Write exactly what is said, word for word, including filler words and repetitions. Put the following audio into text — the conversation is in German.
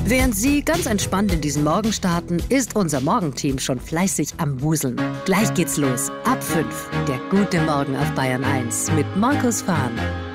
Während Sie ganz entspannt in diesen Morgen starten, ist unser Morgenteam schon fleißig am Wuseln. Gleich geht's los. Ab fünf. Der gute Morgen auf Bayern eins mit Markus Fahn.